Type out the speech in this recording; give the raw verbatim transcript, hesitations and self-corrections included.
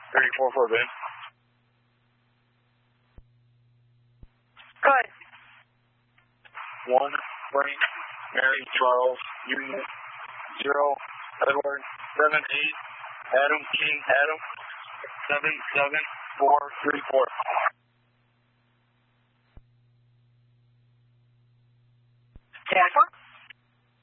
thirty-four four, Ben. Go ahead. One, Frank, Mary, Charles, Union, zero, Edward, seven, eight, Adam, King, Adam, seven, seven, four, three, four. ten four.